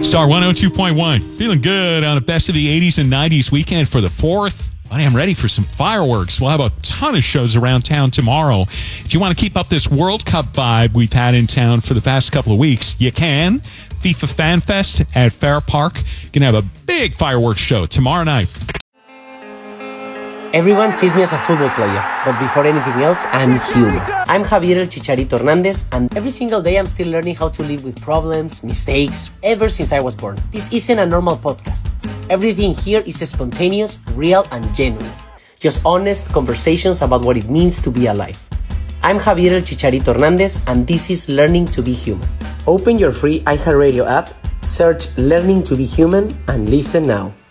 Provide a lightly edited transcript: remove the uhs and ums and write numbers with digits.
Star 102.1. Feeling good on a best of the 80s and 90s weekend for the 4th. I am ready for some fireworks. We'll have a ton of shows around town tomorrow. If you want to keep up this World Cup vibe we've had in town for the past couple of weeks, you can. FIFA Fan Fest at Fair Park. Going to have a big fireworks show tomorrow night. Everyone sees me as a football player, but before anything else, I'm human. I'm Javier El Chicharito Hernandez, and every single day I'm still learning how to live with problems, mistakes, ever since I was born. This isn't a normal podcast. Everything here is spontaneous, real, and genuine. Just honest conversations about what it means to be alive. I'm Javier El Chicharito Hernandez, and this is Learning to be Human. Open your free iHeartRadio app, search Learning to be Human, and listen now.